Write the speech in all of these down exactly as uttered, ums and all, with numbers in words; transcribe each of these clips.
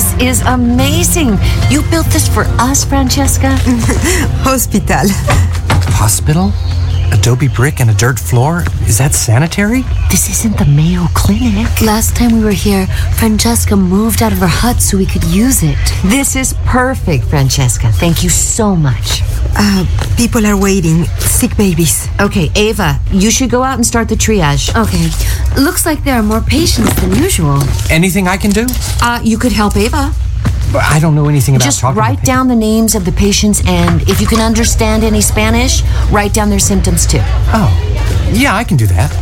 This is amazing. You built this for us, Francesca? Hospital. Hospital? Adobe brick and a dirt floor? Is that sanitary? This isn't the Mayo Clinic. Last time we were here, Francesca moved out of her hut so we could use it. This is perfect, Francesca. Thank you so much. Uh, people are waiting. Sick babies. Okay, Ava, you should go out and start the triage. Okay. Looks like there are more patients than usual. Anything I can do? Uh, you could help Ava. I don't know anything about Just talking write to down the names of the patients, and if you can understand any Spanish, write down their symptoms too. Oh, yeah, I can do that.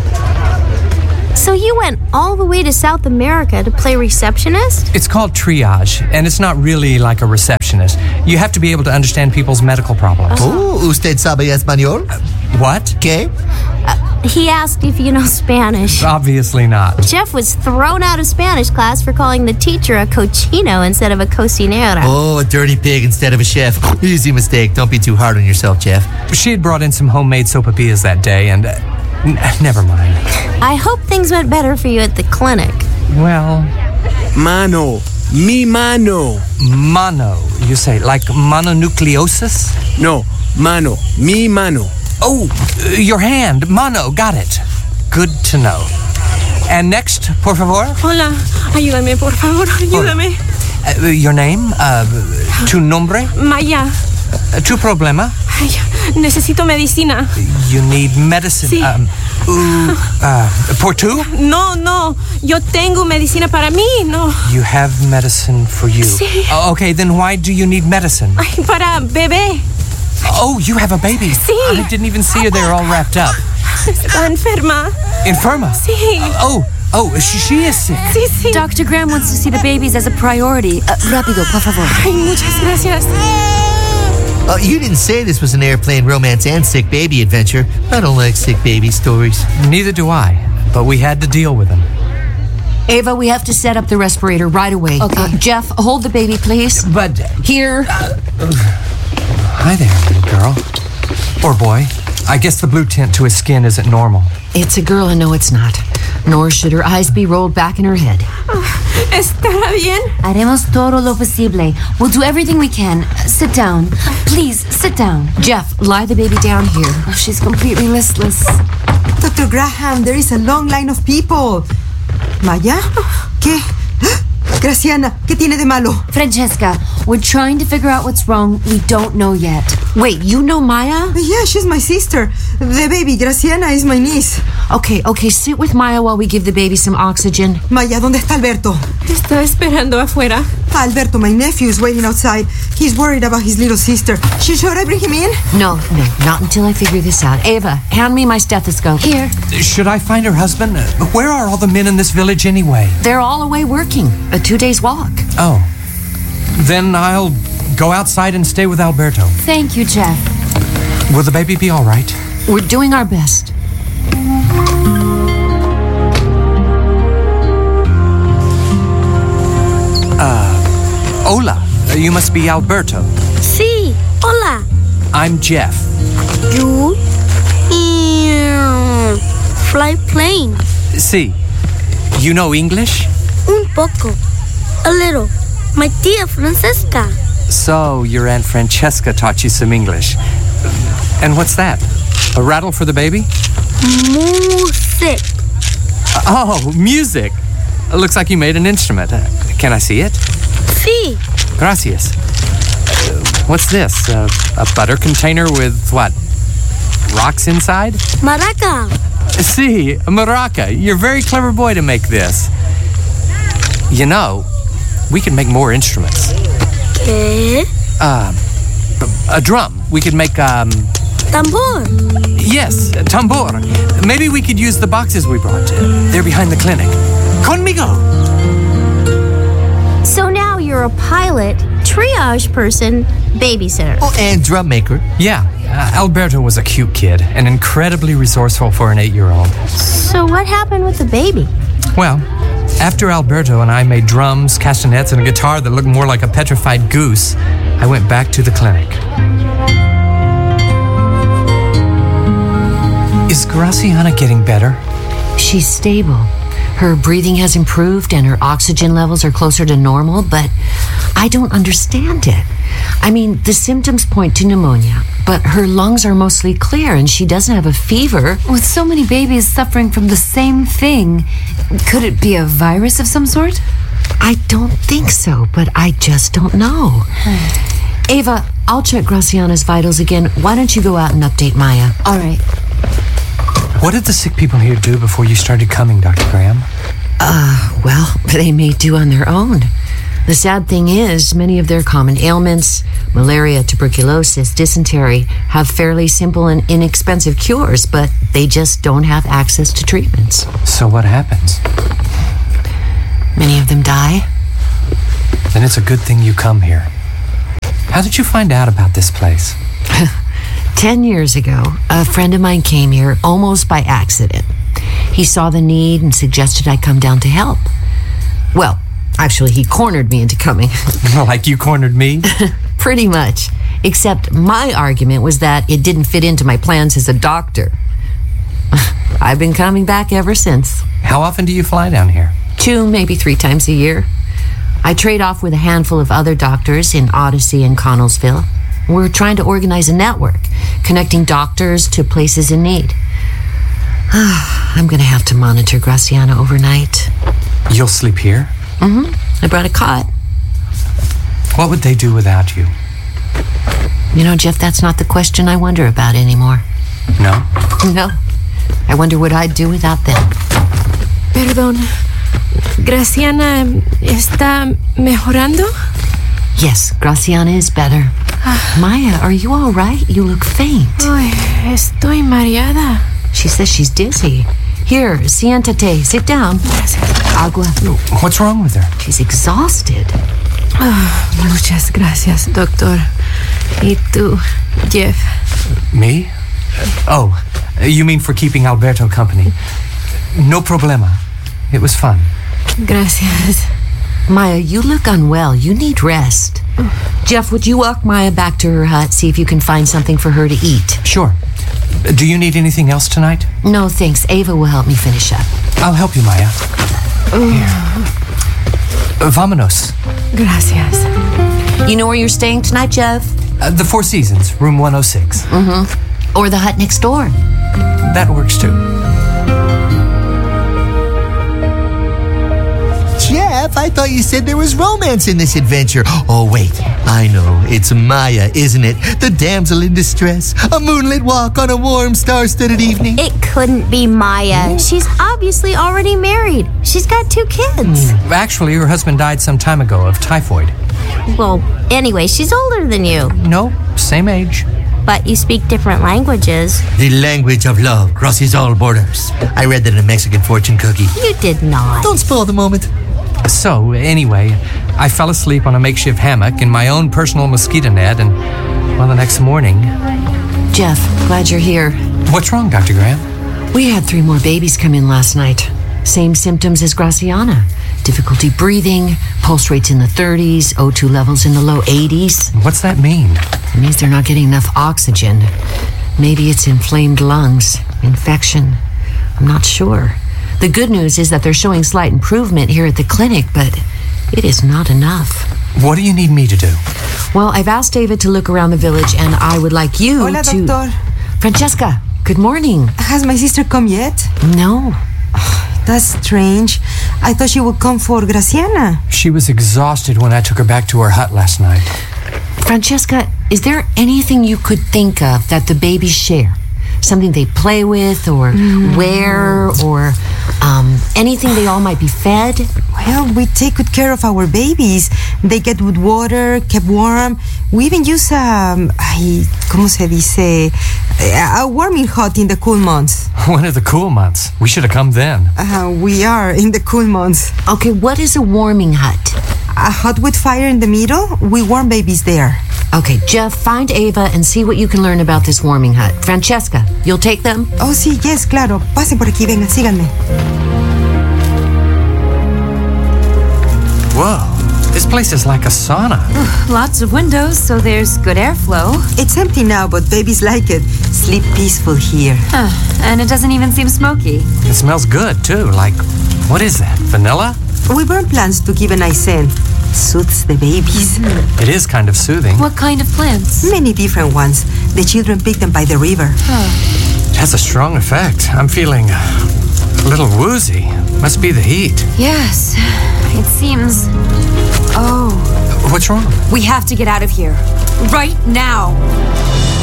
So you went all the way to South America to play receptionist? It's called triage, and it's not really like a receptionist. You have to be able to understand people's medical problems. Oh, usted sabe español? What? ¿Qué? He asked if you know Spanish. Obviously not. Jeff was thrown out of Spanish class for calling the teacher a cochino instead of a cocinera. Oh, a dirty pig instead of a chef. Easy mistake. Don't be too hard on yourself, Jeff. She had brought in some homemade sopapillas that day, and uh, n- never mind. I hope things went better for you at the clinic. Well, Mano. Mi mano. mono, you say, like mononucleosis? No, mano. Mi mano. Oh, uh, your hand, mono, got it. Good to know. And next, por favor? Hola, ayúdame, por favor, ayúdame. Uh, your name? Uh, tu nombre? Maya. Uh, tu problema? Ay, necesito medicina. You need medicine. Sí. Um, uh, uh, por tu? No, no, yo tengo medicina para mí, no. You have medicine for you. Sí. Uh, okay, then why do you need medicine? Ay, para bebé. Oh, you have a baby. Sí. I didn't even see her there all wrapped up. Está enferma. Infirma? Sí. Oh, oh, she, she is sick. Sí, sí. Doctor Graham wants to see the babies as a priority. Uh, rápido, por favor. Ay, muchas gracias. Oh, you didn't say this was an airplane romance and sick baby adventure. I don't like sick baby stories. Neither do I, but we had to deal with them. Ava, we have to set up the respirator right away. Okay. Uh, Jeff, hold the baby, please. But Here. hi there, little girl. Or boy. I guess the blue tint to his skin isn't normal. It's a girl, and no, it's not. Nor should her eyes be rolled back in her head. ¿Estará bien? Haremos todo lo posible. We'll do everything we can. Uh, sit down. Please, sit down. Jeff, lie the baby down here. Oh, she's completely listless. Doctor Graham, there is a long line of people. Maya? ¿Qué? Graciana, ¿qué tiene de malo? Francesca, we're trying to figure out what's wrong. We don't know yet. Wait, you know Maya? Yeah, she's my sister. The baby, Graciana, is my niece. Okay, okay, sit with Maya while we give the baby some oxygen. Maya, ¿dónde está Alberto? Está esperando afuera. Alberto, my nephew, is waiting outside. He's worried about his little sister. Should, should I bring him in? No, no, not until I figure this out. Ava, hand me my stethoscope. Here. Should I find her husband? Where are all the men in this village anyway? They're all away working. A two days walk. Oh. Then I'll go outside and stay with Alberto. Thank you, Jeff. Will the baby be all right? We're doing our best. Hola. You must be Alberto. Sí, hola. I'm Jeff. You? Mm, fly plane. See, you know English? Un poco. A little. My tia Francesca. So your Aunt Francesca taught you some English. And what's that? A rattle for the baby? Music. Oh, music. Looks like you made an instrument. Uh, can I see it? Sí. Gracias. Uh, what's this? Uh, a butter container with what? Rocks inside? Maraca. See, a maraca. You're a very clever boy to make this. You know, we can make more instruments. ¿Qué? Uh, a drum. We could make, um... Tambor. Yes, a tambor. Maybe we could use the boxes we brought. They're behind the clinic. Conmigo! So now you're a pilot, triage person, babysitter. Oh, and drum maker. Yeah, uh, Alberto was a cute kid and incredibly resourceful for an eight-year-old. So what happened with the baby? Well, after Alberto and I made drums, castanets, and a guitar that looked more like a petrified goose, I went back to the clinic. Is Graciana getting better? She's stable. Her breathing has improved and her oxygen levels are closer to normal, but I don't understand it. I mean, the symptoms point to pneumonia, but her lungs are mostly clear and she doesn't have a fever. With so many babies suffering from the same thing, could it be a virus of some sort? I don't think so, but I just don't know. Ava, I'll check Graciana's vitals again. Why don't you go out and update Maya? All right. What did the sick people here do before you started coming, Doctor Graham? Uh, well, they may do on their own. The sad thing is, many of their common ailments, malaria, tuberculosis, dysentery, have fairly simple and inexpensive cures, but they just don't have access to treatments. So what happens? Many of them die. Then it's a good thing you come here. How did you find out about this place? Ten years ago, a friend of mine came here almost by accident. He saw the need and suggested I come down to help. Well, actually, he cornered me into coming. Like you cornered me? Pretty much. Except my argument was that it didn't fit into my plans as a doctor. I've been coming back ever since. How often do you fly down here? Two, maybe three times a year. I trade off with a handful of other doctors in Odyssey and Connellsville. We're trying to organize a network, connecting doctors to places in need. I'm going to have to monitor Graciana overnight. You'll sleep here? Mm-hmm. I brought a cot. What would they do without you? You know, Jeff, that's not the question I wonder about anymore. No? No. I wonder what I'd do without them. Perdón. ¿Graciana está mejorando? Yes, Graciana is better. Maya, are you all right? You look faint. Ay, estoy mareada. She says she's dizzy. Here, siéntate. Sit down. Agua. What's wrong with her? She's exhausted. Oh, muchas gracias, doctor. ¿Y tú, Jeff? Me? Oh, you mean for keeping Alberto company? No problema. It was fun. Gracias. Maya, you look unwell. You need rest. Jeff, would you walk Maya back to her hut, see if you can find something for her to eat? Sure. Do you need anything else tonight? No, thanks. Ava will help me finish up. I'll help you, Maya. Here. Uh, Vámonos. Gracias. You know where you're staying tonight, Jeff? Uh, the Four Seasons, room one oh six. Mm-hmm. Or the hut next door. That works too. Jeff, I thought you said there was romance in this adventure. Oh, wait. I know. It's Maya, isn't it? The damsel in distress. A moonlit walk on a warm, star-studded evening. It couldn't be Maya. She's obviously already married. She's got two kids. Actually, her husband died some time ago of typhoid. Well, anyway, she's older than you. No, same age. But you speak different languages. The language of love crosses all borders. I read that in a Mexican fortune cookie. You did not. Don't spoil the moment. So, anyway, I fell asleep on a makeshift hammock in my own personal mosquito net, and, well, the next morning... Jeff, glad you're here. What's wrong, Doctor Graham? We had three more babies come in last night. Same symptoms as Graciana. Difficulty breathing, pulse rates in the thirties, O two levels in the low eighties. What's that mean? It means they're not getting enough oxygen. Maybe it's inflamed lungs, infection. I'm not sure. The good news is that they're showing slight improvement here at the clinic, but it is not enough. What do you need me to do? Well, I've asked David to look around the village, and I would like you Hola, to... doctor. Francesca, good morning. Has my sister come yet? No. That's strange. I thought she would come for Graciana. She was exhausted when I took her back to her hut last night. Francesca, is there anything you could think of that the babies share? Something they play with or mm. wear or um, anything they all might be fed? Well, we take good care of our babies. They get good water, kept warm. We even use, um, ay, ¿cómo se dice? A warming hut in the cool months. When are the cool months? We should have come then. Uh, we are in the cool months. Okay, what is a warming hut? A hut with fire in the middle. We warm babies there. Okay, Jeff, find Ava and see what you can learn about this warming hut. Francesca, you'll take them? Oh, sí, yes, claro. Pasen por aquí, vengan, síganme. Whoa, this place is like a sauna. Lots of windows, so there's good airflow. It's empty now, but babies like it. Sleep peaceful here. Huh, and it doesn't even seem smoky. It smells good, too, like What is that? Vanilla? We burn plants to give a nice scent. Soothes the babies. It is kind of soothing. What kind of plants? Many different ones. The children pick them by the river. It has a strong effect. I'm feeling a little woozy. Must be the heat. Yes, it seems. Oh. What's wrong? We have to get out of here. Right now.